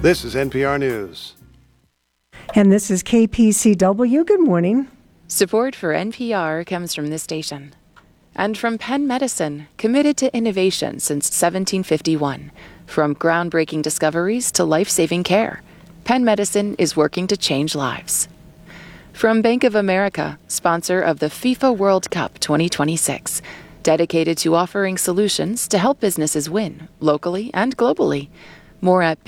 This is NPR News. And this is KPCW. Good morning. Support for NPR comes from this station. And from Penn Medicine, committed to innovation since 1751. From groundbreaking discoveries to life-saving care, Penn Medicine is working to change lives. From Bank of America, sponsor of the FIFA World Cup 2026, dedicated to offering solutions to help businesses win, locally and globally. More at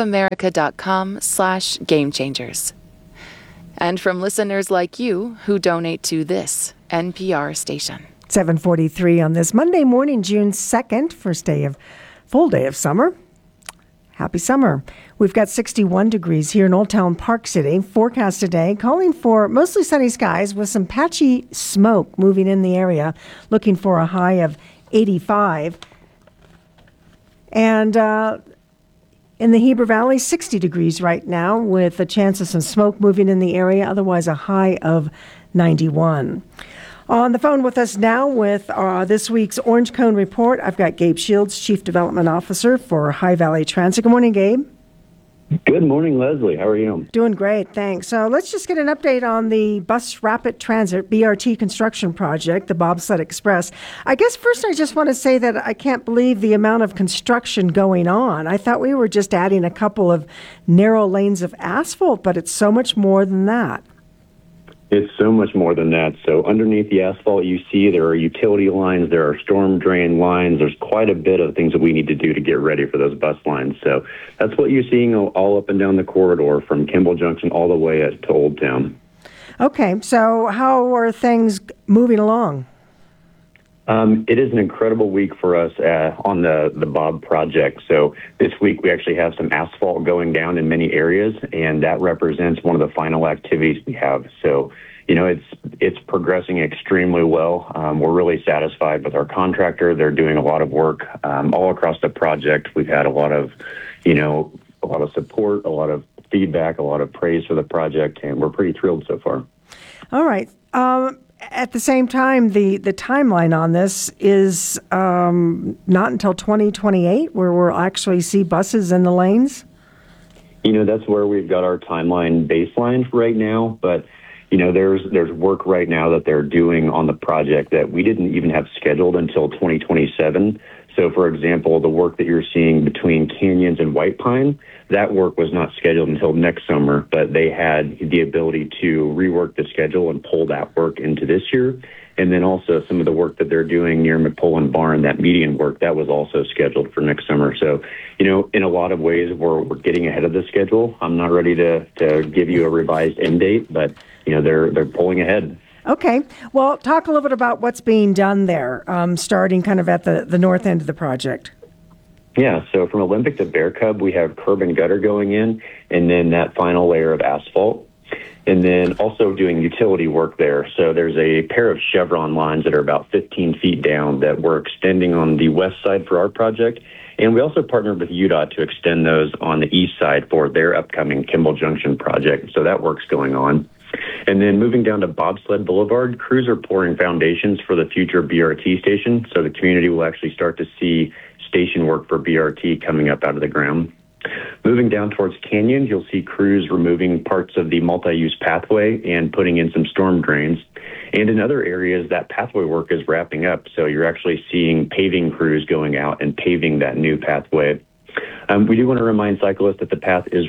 bankofamerica.com/gamechangers. And from listeners like you who donate to this NPR station. 7:43 on this Monday morning, June 2nd, full day of summer. Happy summer. We've got 61 degrees here in Old Town Park City. Forecast today calling for mostly sunny skies with some patchy smoke moving in the area, looking for a high of 85. And in the Heber Valley, 60 degrees right now with a chance of some smoke moving in the area, otherwise a high of 91. On the phone with us now with this week's Orange Cone Report, I've got Gabe Shields, Chief Development Officer for High Valley Transit. Good morning, Gabe. Good morning, Leslie. How are you? Doing great, thanks. So let's just get an update on the Bus Rapid Transit BRT construction project, the Bobsled Express. I guess first I just want to say that I can't believe the amount of construction going on. I thought we were just adding a couple of narrow lanes of asphalt, but it's so much more than that. It's so much more than that. So underneath the asphalt you see there are utility lines, there are storm drain lines. There's quite a bit of things that we need to do to get ready for those bus lines. So that's what you're seeing all up and down the corridor from Kimball Junction all the way to Old Town. Okay, so how are things moving along? It is an incredible week for us on the Bob project. So this week we actually have some asphalt going down in many areas, and that represents one of the final activities we have. So, it's progressing extremely well. We're really satisfied with our contractor. They're doing a lot of work all across the project. We've had a lot of support, a lot of feedback, a lot of praise for the project, and we're pretty thrilled so far. All right. At the same time, the timeline on this is not until 2028 where we'll actually see buses in the lanes? That's where we've got our timeline baseline right now. But, there's work right now that they're doing on the project that we didn't even have scheduled until 2027. So, for example, the work that you're seeing between Canyons and White Pine, that work was not scheduled until next summer, but they had the ability to rework the schedule and pull that work into this year. And then also some of the work that they're doing near McPullen Barn, that median work, that was also scheduled for next summer. So, in a lot of ways, we're getting ahead of the schedule. I'm not ready to give you a revised end date, but, they're pulling ahead. Okay. Well, talk a little bit about what's being done there, starting kind of at the north end of the project. Yeah, so from Olympic to Bear Cub, we have curb and gutter going in, and then that final layer of asphalt. And then also doing utility work there. So there's a pair of chevron lines that are about 15 feet down that we're extending on the west side for our project. And we also partnered with UDOT to extend those on the east side for their upcoming Kimball Junction project. So that work's going on. And then moving down to Bobsled Boulevard, crews are pouring foundations for the future BRT station. So the community will actually start to see station work for BRT coming up out of the ground. Moving down towards Canyon, you'll see crews removing parts of the multi-use pathway and putting in some storm drains. And in other areas, that pathway work is wrapping up. So you're actually seeing paving crews going out and paving that new pathway. We do want to remind cyclists that the path does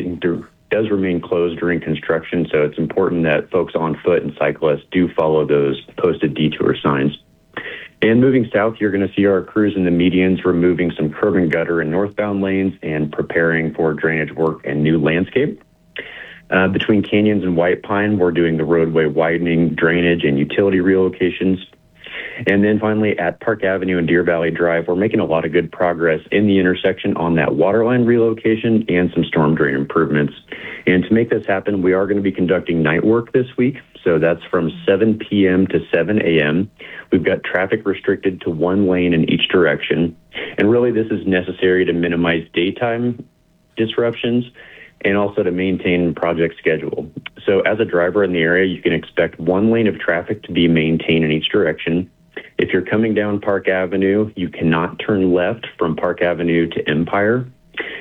remain closed during construction. So it's important that folks on foot and cyclists do follow those posted detour signs. And moving south, you're going to see our crews in the medians removing some curb and gutter in northbound lanes and preparing for drainage work and new landscape. Between Canyons and White Pine, we're doing the roadway widening, drainage, and utility relocations. And then finally, at Park Avenue and Deer Valley Drive, we're making a lot of good progress in the intersection on that waterline relocation and some storm drain improvements. And to make this happen, we are going to be conducting night work this week. So that's from 7 p.m. to 7 a.m. We've got traffic restricted to one lane in each direction. And really, this is necessary to minimize daytime disruptions and also to maintain project schedule. So as a driver in the area, you can expect one lane of traffic to be maintained in each direction. If you're coming down Park Avenue, you cannot turn left from Park Avenue to Empire.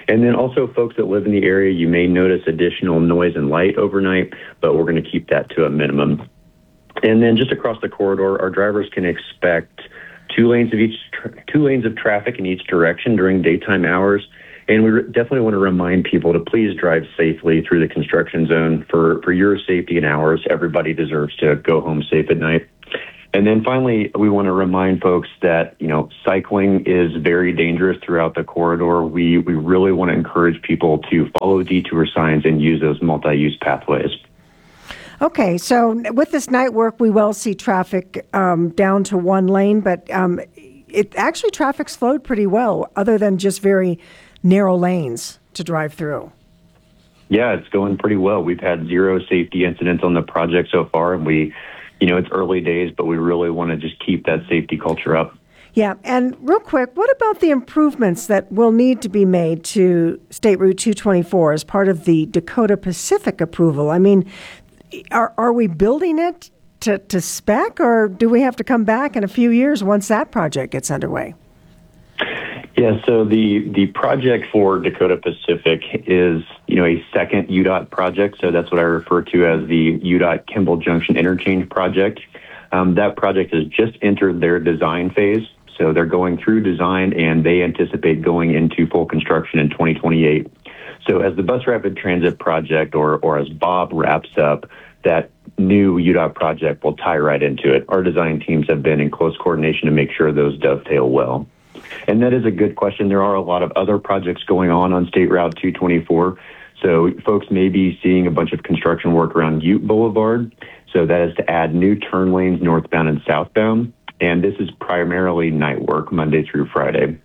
And then also folks that live in the area, you may notice additional noise and light overnight, but we're going to keep that to a minimum. And then just across the corridor, our drivers can expect two lanes of traffic in each direction during daytime hours. And we definitely want to remind people to please drive safely through the construction zone for your safety and ours. Everybody deserves to go home safe at night. And then finally, we want to remind folks that, cycling is very dangerous throughout the corridor. We really want to encourage people to follow detour signs and use those multi-use pathways. Okay, so with this night work, we will see traffic down to one lane, but traffic's flowed pretty well, other than just very narrow lanes to drive through. Yeah, it's going pretty well. We've had zero safety incidents on the project so far, and it's early days, but we really want to just keep that safety culture up. Yeah, and real quick, what about the improvements that will need to be made to State Route 224 as part of the Dakota Pacific approval? I mean, are we building it to spec, or do we have to come back in a few years once that project gets underway? Yeah, so the project for Dakota Pacific is, a second UDOT project. So that's what I refer to as the UDOT Kimball Junction Interchange project. That project has just entered their design phase. So they're going through design, and they anticipate going into full construction in 2028. So as the Bus Rapid Transit project, or as Bob wraps up, that new UDOT project will tie right into it. Our design teams have been in close coordination to make sure those dovetail well. And that is a good question. There are a lot of other projects going on State Route 224. So folks may be seeing a bunch of construction work around Ute Boulevard. So that is to add new turn lanes northbound and southbound. And this is primarily night work, Monday through Friday.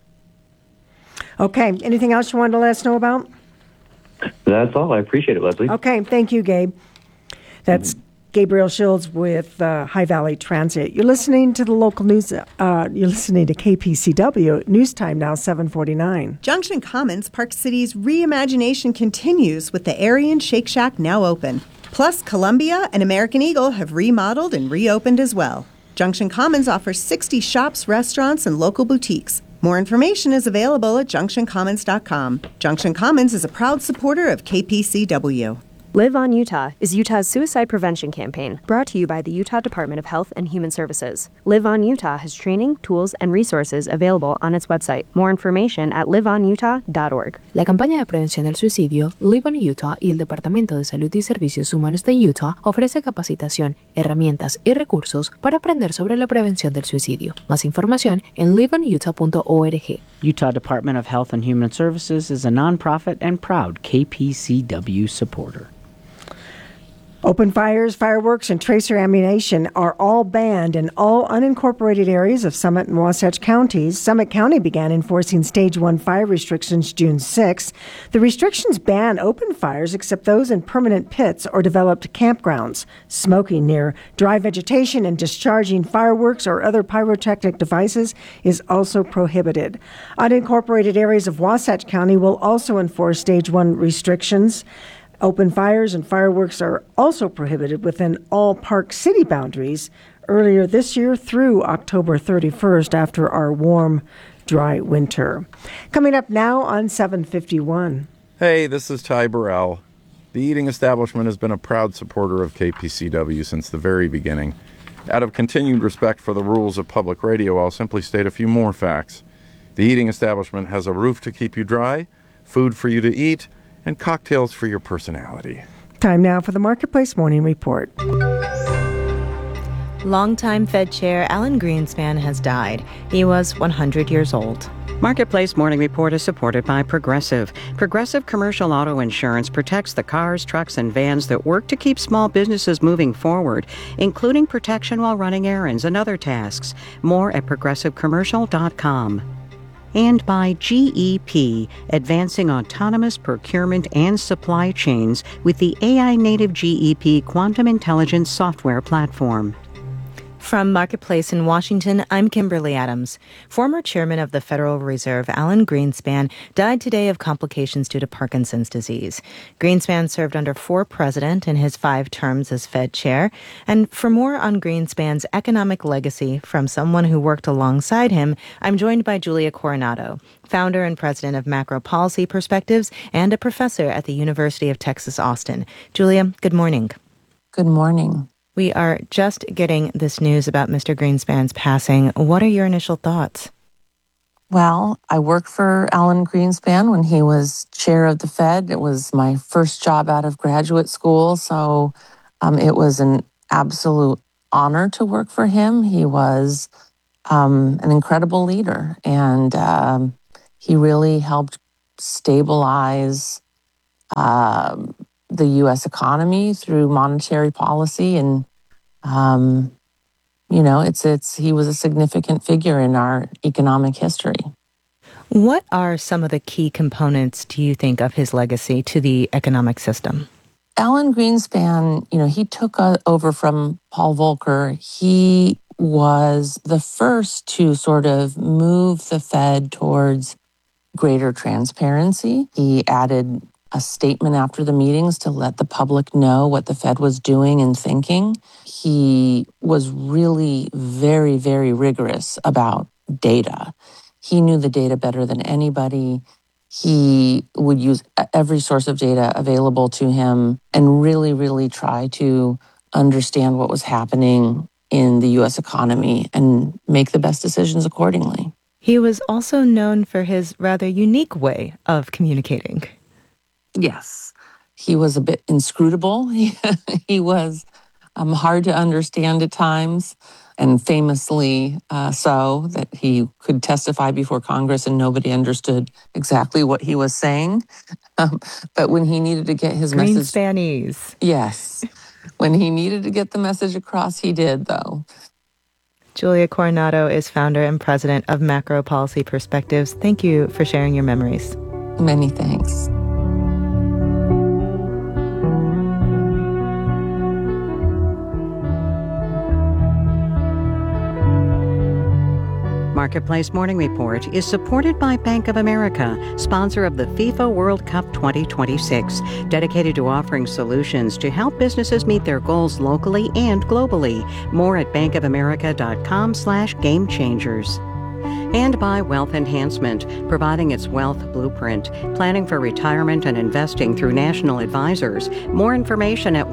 Okay. Anything else you wanted to let us know about? That's all. I appreciate it, Leslie. Okay. Thank you, Gabe. That's Gabriel Shields with High Valley Transit. You're listening to the local news. You're listening to KPCW. News time now, 7:49. Junction Commons, Park City's reimagination continues with the Aryan Shake Shack now open. Plus, Columbia and American Eagle have remodeled and reopened as well. Junction Commons offers 60 shops, restaurants, and local boutiques. More information is available at junctioncommons.com. Junction Commons is a proud supporter of KPCW. Live on Utah is Utah's suicide prevention campaign, brought to you by the Utah Department of Health and Human Services. Live on Utah has training, tools, and resources available on its website. More information at liveonutah.org. La campaña de prevención del suicidio Live on Utah y el Departamento de Salud y Servicios Humanos de Utah ofrece capacitación, herramientas y recursos para aprender sobre la prevención del suicidio. Más información en liveonutah.org. Utah Department of Health and Human Services is a nonprofit and proud KPCW supporter. Open fires, fireworks, and tracer ammunition are all banned in all unincorporated areas of Summit and Wasatch counties. Summit County began enforcing Stage 1 fire restrictions June 6. The restrictions ban open fires except those in permanent pits or developed campgrounds. Smoking near dry vegetation and discharging fireworks or other pyrotechnic devices is also prohibited. Unincorporated areas of Wasatch County will also enforce Stage 1 restrictions. Open fires and fireworks are also prohibited within all Park City boundaries earlier this year through October 31st after our warm, dry winter. Coming up now on 751. Hey, this is Ty Burrell. The Eating Establishment has been a proud supporter of KPCW since the very beginning. Out of continued respect for the rules of public radio, I'll simply state a few more facts. The Eating Establishment has a roof to keep you dry, food for you to eat, and cocktails for your personality. Time now for the Marketplace Morning Report. Longtime Fed Chair Alan Greenspan has died. He was 100 years old. Marketplace Morning Report is supported by Progressive. Progressive Commercial Auto Insurance protects the cars, trucks, and vans that work to keep small businesses moving forward, including protection while running errands and other tasks. More at progressivecommercial.com. And by GEP, advancing autonomous procurement and supply chains with the AI-native GEP Quantum Intelligence software platform. From Marketplace in Washington, I'm Kimberly Adams. Former chairman of the Federal Reserve, Alan Greenspan, died today of complications due to Parkinson's disease. Greenspan served under 4 presidents in his 5 terms as Fed chair. And for more on Greenspan's economic legacy from someone who worked alongside him, I'm joined by Julia Coronado, founder and president of Macro Policy Perspectives and a professor at the University of Texas, Austin. Julia, good morning. Good morning. We are just getting this news about Mr. Greenspan's passing. What are your initial thoughts? Well, I worked for Alan Greenspan when he was chair of the Fed. It was my first job out of graduate school, so it was an absolute honor to work for him. He was an incredible leader, and he really helped stabilize the U.S. economy through monetary policy, and he was a significant figure in our economic history. What are some of the key components, do you think, of his legacy to the economic system? Alan Greenspan, he took over from Paul Volcker. He was the first to sort of move the Fed towards greater transparency. He added a statement after the meetings to let the public know what the Fed was doing and thinking. He was really very, very rigorous about data. He knew the data better than anybody. He would use every source of data available to him and really, really try to understand what was happening in the U.S. economy and make the best decisions accordingly. He was also known for his rather unique way of communicating. Yes, he was a bit inscrutable. He was hard to understand at times, and famously so, that he could testify before Congress and nobody understood exactly what he was saying. But when he needed to get his message... Greenspanese. Yes. When he needed to get the message across, he did, though. Julia Coronado is founder and president of Macro Policy Perspectives. Thank you for sharing your memories. Many thanks. Marketplace Morning Report is supported by Bank of America, sponsor of the FIFA World Cup 2026, dedicated to offering solutions to help businesses meet their goals locally and globally. More at bankofamerica.com/gamechangers. And by Wealth Enhancement, providing its wealth blueprint, planning for retirement and investing through national advisors. More information at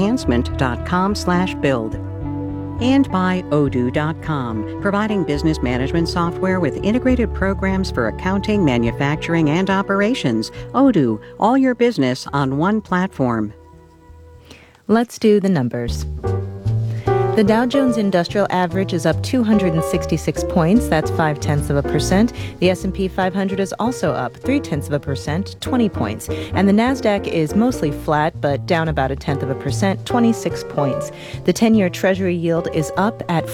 wealthenhancement.com/build. And by Odoo.com, providing business management software with integrated programs for accounting, manufacturing, and operations. Odoo, all your business on one platform. Let's do the numbers. The Dow Jones Industrial Average is up 266 points, that's 0.5%. The S&P 500 is also up 0.3%, 20 points. And the Nasdaq is mostly flat, but down about 0.1%, 26 points. The 10-year Treasury yield is up at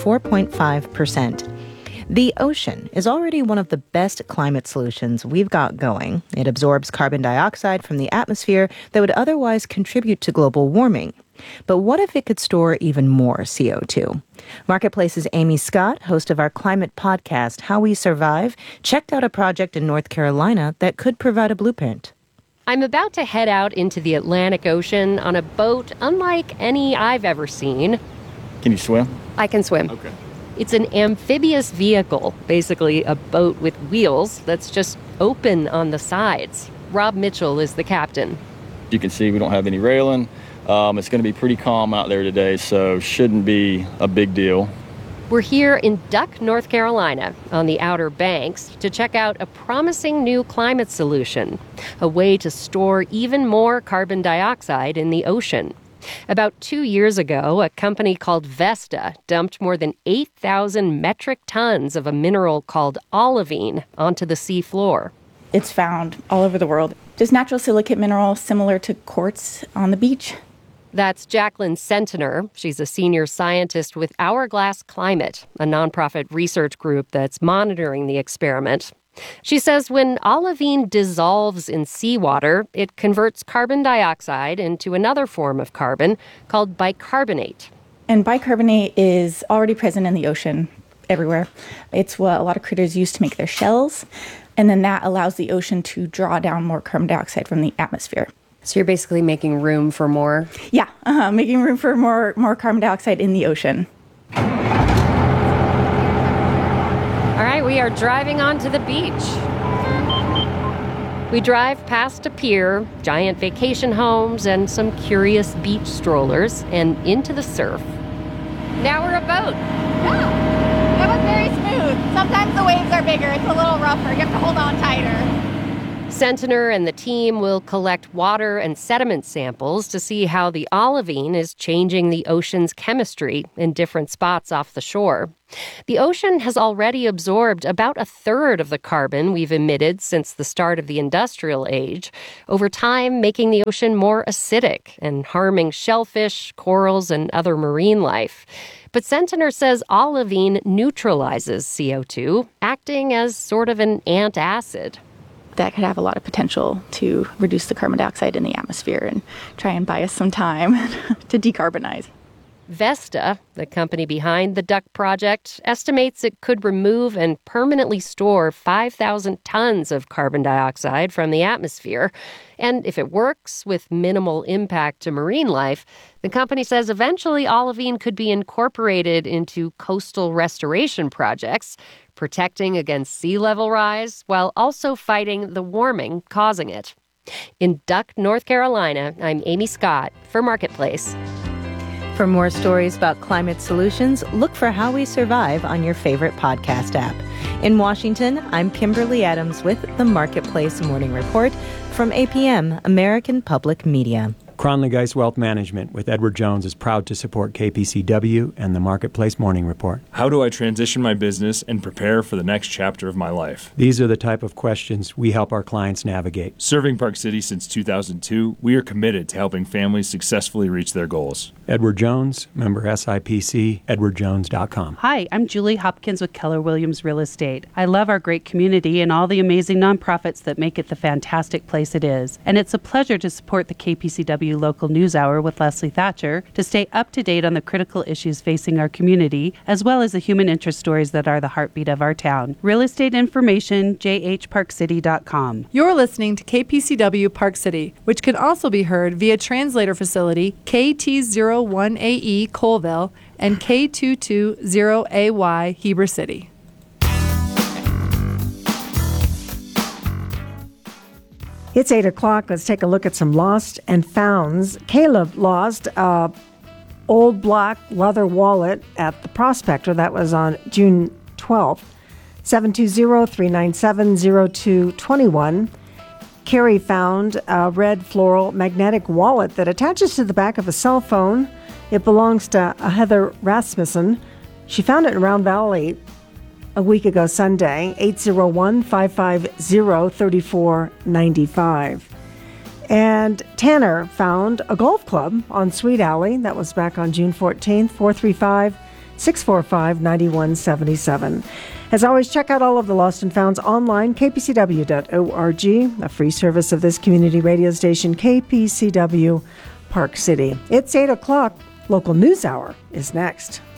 4.5%. The ocean is already one of the best climate solutions we've got going. It absorbs carbon dioxide from the atmosphere that would otherwise contribute to global warming. But what if it could store even more CO2? Marketplace's Amy Scott, host of our climate podcast, How We Survive, checked out a project in North Carolina that could provide a blueprint. I'm about to head out into the Atlantic Ocean on a boat unlike any I've ever seen. Can you swim? I can swim. Okay. It's an amphibious vehicle, basically a boat with wheels that's just open on the sides. Rob Mitchell is the captain. You can see we don't have any railing. It's going to be pretty calm out there today, so shouldn't be a big deal. We're here in Duck, North Carolina, on the Outer Banks, to check out a promising new climate solution, a way to store even more carbon dioxide in the ocean. About 2 years ago, a company called Vesta dumped more than 8,000 metric tons of a mineral called olivine onto the sea floor. It's found all over the world. Just natural silicate mineral similar to quartz on the beach. That's Jacqueline Centener. She's a senior scientist with Hourglass Climate, a nonprofit research group that's monitoring the experiment. She says when olivine dissolves in seawater, it converts carbon dioxide into another form of carbon called bicarbonate. And bicarbonate is already present in the ocean everywhere. It's what a lot of critters use to make their shells, and then that allows the ocean to draw down more carbon dioxide from the atmosphere. So you're basically making room for more? Yeah, making room for more carbon dioxide in the ocean. All right, we are driving onto the beach. We drive past a pier, giant vacation homes, and some curious beach strollers, and into the surf. Now we're a boat. Yeah, it was very smooth. Sometimes the waves are bigger. It's a little rougher. You have to hold on tighter. Centener and the team will collect water and sediment samples to see how the olivine is changing the ocean's chemistry in different spots off the shore. The ocean has already absorbed about a third of the carbon we've emitted since the start of the industrial age, over time making the ocean more acidic and harming shellfish, corals, and other marine life. But Centener says olivine neutralizes CO2, acting as sort of an antacid. That could have a lot of potential to reduce the carbon dioxide in the atmosphere and try and buy us some time to decarbonize. Vesta, the company behind the Duck project, estimates it could remove and permanently store 5,000 tons of carbon dioxide from the atmosphere. And if it works with minimal impact to marine life, the company says eventually olivine could be incorporated into coastal restoration projects, protecting against sea level rise while also fighting the warming causing it. In Duck, North Carolina, I'm Amy Scott for Marketplace. For more stories about climate solutions, look for How We Survive on your favorite podcast app. In Washington, I'm Kimberly Adams with the Marketplace Morning Report from APM, American Public Media. Cronley Geist Wealth Management with Edward Jones is proud to support KPCW and the Marketplace Morning Report. How do I transition my business and prepare for the next chapter of my life? These are the type of questions we help our clients navigate. Serving Park City since 2002, we are committed to helping families successfully reach their goals. Edward Jones, member SIPC, edwardjones.com. Hi, I'm Julie Hopkins with Keller Williams Real Estate. I love our great community and all the amazing nonprofits that make it the fantastic place it is. And it's a pleasure to support the KPCW Local News Hour with Leslie Thatcher to stay up to date on the critical issues facing our community, as well as the human interest stories that are the heartbeat of our town. Real estate information, jhparkcity.com. You're listening to KPCW Park City, which can also be heard via translator facility KT01AE Colville and K220AY Heber City. It's 8 o'clock. Let's take a look at some lost and founds. Caleb lost an old black leather wallet at the Prospector. That was on June 12th. 720-397-0221. Carrie found a red floral magnetic wallet that attaches to the back of a cell phone. It belongs to Heather Rasmussen. She found it in Round Valley a week ago Sunday, 801-550-3495. And Tanner found a golf club on Sweet Alley. That was back on June 14th, 435-645-9177. As always, check out all of the Lost and Founds online, kpcw.org, a free service of this community radio station, KPCW Park City. It's 8 o'clock. Local News Hour is next.